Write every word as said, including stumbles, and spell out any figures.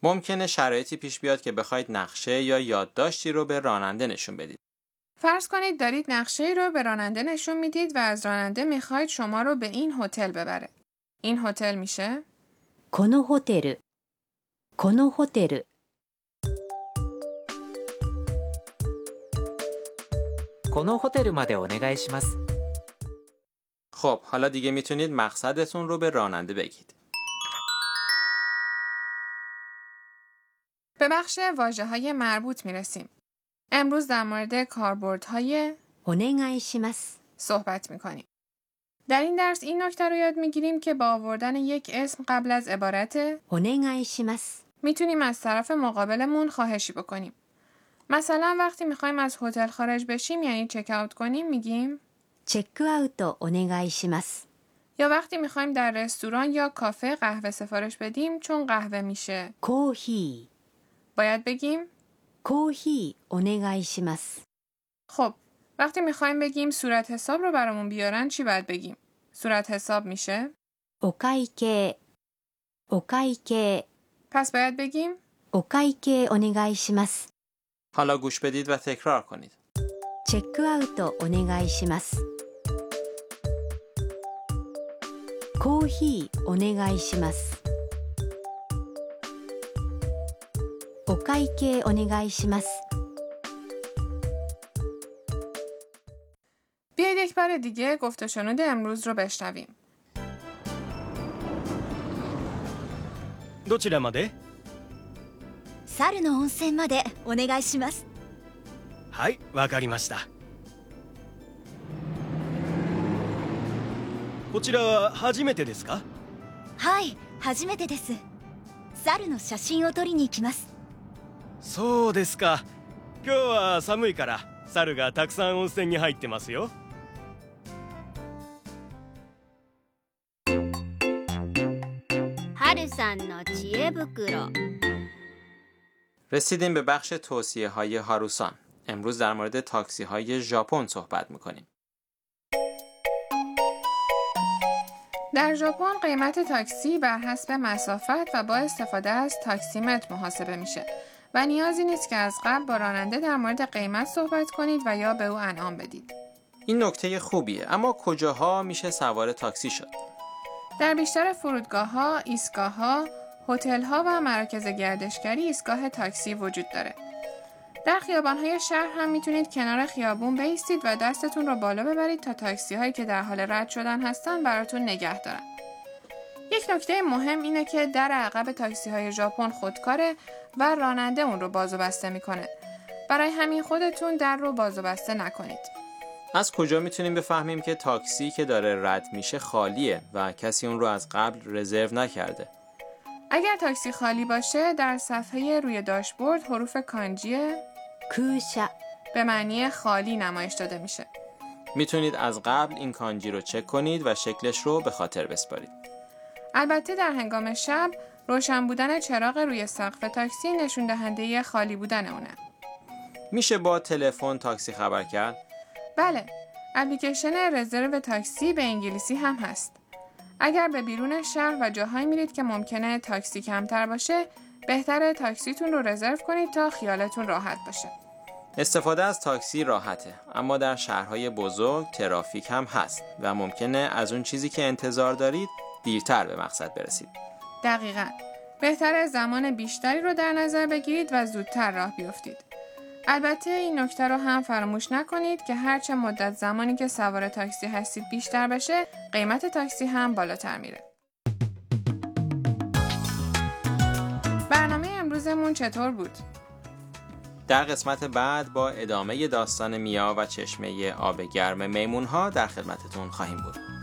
ممکنه شرایطی پیش بیاد که بخواید نقشه یا یادداشتی رو به راننده نشون بدید. فرض کنید دارید نقشه‌ای رو به راننده نشون میدید و از راننده میخواید شما رو به این هتل ببره. این هتل میشه このホテルこのホテルこのホテルまでお願いします。 خب حالا دیگه میتونید مقصدتون رو به راننده بگید. به بخش واژه‌های مربوط میرسیم. امروز در مورد کاربردهای お願いします صحبت میکنیم. در این درس این نکته رو یاد میگیریم که با آوردن یک اسم قبل از عبارت お願いします میتونیم از طرف مقابلمون خواهشی بکنیم. مثلا وقتی میخوایم از هتل خارج بشیم یعنی چک اوت کنیم میگیم チェックアウトお願いします یا وقتی میخوایم در رستوران یا کافه قهوه سفارش بدیم چون قهوه میشه コーヒ باید بگیم ーコーヒーお願いします خب وقتی میخوایم بگیم صورت حساب رو برامون بیارن چی باید بگیم؟ صورت حساب میشه お会計お会計 پس باید بگیم お会計お願いします حالا گوش بدید و تکرار کنید. チェックアウトお願いしますコーヒーお願いしますお会計お願いします بیایید یک بار دیگه گفت و شنود امروز رو بشنویم. どちらまで？ 猿の温泉までお願いします。 はい、わかりました。こちらは初めてですか？ はい、初めてです。猿の写真を撮りに行きます。 そうですか。今日は寒いから猿がたくさん温泉に入ってますよ。 春さんの知恵袋 رسیدیم به بخش توصیه های هاروسان. امروز در مورد تاکسی های ژاپن صحبت میکنیم. در ژاپن قیمت تاکسی بر حسب مسافت و با استفاده از تاکسیمتر محاسبه میشه و نیازی نیست که از قبل با راننده در مورد قیمت صحبت کنید و یا به او انعام بدید. این نکته خوبیه، اما کجاها میشه سوار تاکسی شد؟ در بیشتر فرودگاه‌ها، ایستگاه‌ها، هتل‌ها و مراکز گردشگری ایستگاه تاکسی وجود داره. در خیابان‌های شهر هم میتونید کنار خیابون بایستید و دستتون رو بالا ببرید تا تاکسی‌هایی که در حال رد شدن هستن براتون نگه دارن. یک نکته مهم اینه که در عقب تاکسی‌های ژاپن خودکاره و راننده اون رو باز و بسته میکنه. برای همین خودتون در رو باز و بسته نکنید. از کجا میتونیم بفهمیم که تاکسی که داره رد میشه خالیه و کسی اون رو از قبل رزرو نکرده؟ اگر تاکسی خالی باشه در صفحه روی داشبورد حروف کانجی 空車 به معنی خالی نمایش داده میشه. میتونید از قبل این کانجی رو چک کنید و شکلش رو به خاطر بسپارید. البته در هنگام شب روشن بودن چراغ روی سقف تاکسی نشون دهنده خالی بودن اونه. میشه با تلفن تاکسی خبر کرد؟ بله، اپلیکیشن رزرو تاکسی به انگلیسی هم هست. اگر به بیرون شهر و جاهایی میرید که ممکنه تاکسی کمتر باشه، بهتره تاکسیتون رو رزرو کنید تا خیالتون راحت باشه. استفاده از تاکسی راحته، اما در شهرهای بزرگ ترافیک هم هست و ممکنه از اون چیزی که انتظار دارید دیرتر به مقصد برسید. دقیقاً. بهتره زمان بیشتری رو در نظر بگیرید و زودتر راه بیفتید. البته این نکته رو هم فراموش نکنید که هرچه مدت زمانی که سوار تاکسی هستید بیشتر بشه، قیمت تاکسی هم بالاتر میره. برنامه امروزمون چطور بود؟ در قسمت بعد با ادامه داستان میا و چشمه آب گرم میمون‌ها در خدمتتون خواهیم بود.